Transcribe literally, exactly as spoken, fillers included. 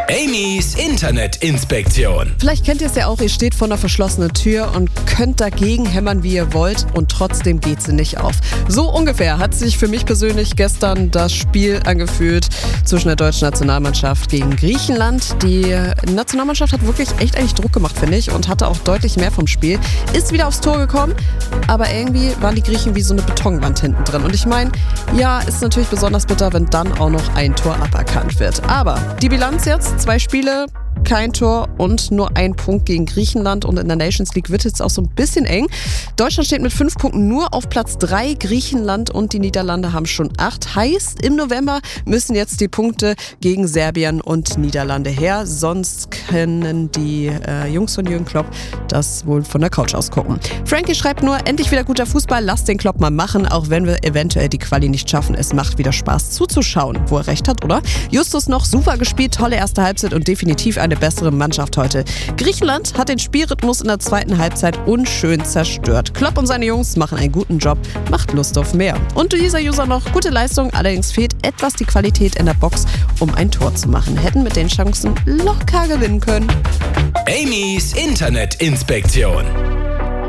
Amy's Internetinspektion. Vielleicht kennt ihr es ja auch, ihr steht vor einer verschlossenen Tür und könnt dagegen hämmern, wie ihr wollt, und trotzdem geht sie nicht auf. So ungefähr hat sich für mich persönlich gestern das Spiel angefühlt zwischen der deutschen Nationalmannschaft gegen Griechenland. Die Nationalmannschaft hat wirklich echt eigentlich Druck gemacht, finde ich, und hatte auch deutlich mehr vom Spiel. Ist wieder aufs Tor gekommen, aber irgendwie waren die Griechen wie so eine Betonwand hinten drin. Und ich meine, ja, ist natürlich besonders bitter, wenn dann auch noch ein Tor aberkannt wird. Aber die Bilanz jetzt: Zwei Spiele, kein Tor und nur ein Punkt gegen Griechenland. Und in der Nations League wird es auch so ein bisschen eng. Deutschland steht mit fünf Punkten nur auf Platz drei. Griechenland und die Niederlande haben schon acht. Heißt, im November müssen jetzt die Punkte gegen Serbien und Niederlande her. Sonst können die äh, Jungs von Jürgen Klopp das wohl von der Couch aus gucken. Frankie schreibt nur: endlich wieder guter Fußball, lasst den Klopp mal machen, auch wenn wir eventuell die Quali nicht schaffen. Es macht wieder Spaß zuzuschauen. Wo er recht hat, oder? Justus noch: super gespielt, tolle erste Halbzeit und definitiv eine bessere Mannschaft heute. Griechenland hat den Spielrhythmus in der zweiten Halbzeit unschön zerstört. Klopp und seine Jungs machen einen guten Job, macht Lust auf mehr. Und dieser User noch: gute Leistung, allerdings fehlt etwas die Qualität in der Box, um ein Tor zu machen. Hätten mit den Chancen locker gewinnen können. Amy's Internetinspektion.